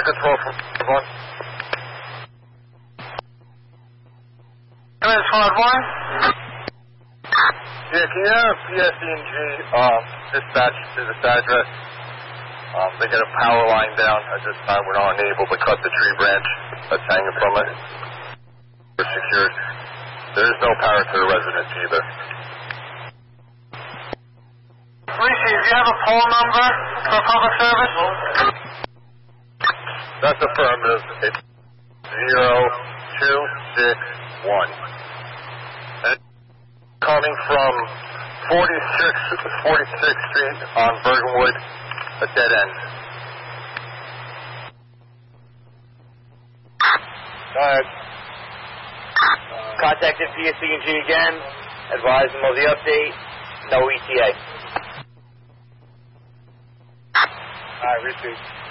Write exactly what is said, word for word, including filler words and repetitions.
control from one. Come in, Squad one. Yeah, can you have P S E and G um, dispatch to this address? Um, they get a power line down. At this time, we're not unable to cut the tree branch that's hanging from it. We're secured. There is no power to the residents either. Police chief, do you have a poll number for public service? That's affirmative. It's zero two six one. And it's coming from forty-sixth, forty-sixth Street on Bergenwood, a dead end. Go ahead. Contacted P S E and G again. Advise them of the update. No E T A. All right, repeat.